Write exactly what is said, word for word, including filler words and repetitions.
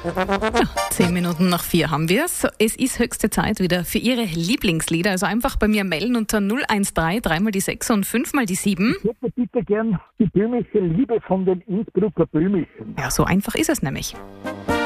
Zehn Minuten nach vier haben wir es. Es ist höchste Zeit wieder für Ihre Lieblingslieder. Also einfach bei mir melden unter null eins drei, drei mal die sechs und fünf mal die sieben. Ich hätte bitte gern die böhmische Liebe von den Innsbrucker Böhmischen. Ja, so einfach ist es nämlich.